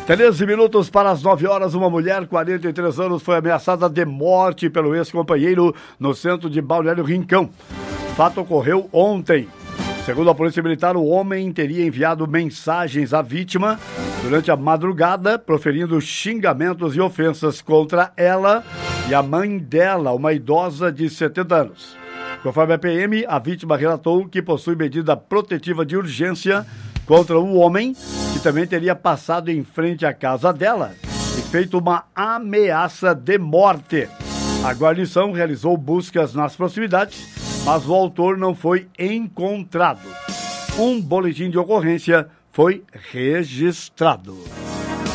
13 minutos para as 9 horas, uma mulher, 43 anos, foi ameaçada de morte pelo ex-companheiro no centro de Balneário Rincão. O fato ocorreu ontem. Segundo a Polícia Militar, o homem teria enviado mensagens à vítima durante a madrugada, proferindo xingamentos e ofensas contra ela e a mãe dela, uma idosa de 70 anos. Conforme a PM, a vítima relatou que possui medida protetiva de urgência contra o homem, que também teria passado em frente à casa dela e feito uma ameaça de morte. A guarnição realizou buscas nas proximidades, mas o autor não foi encontrado. Um boletim de ocorrência foi registrado.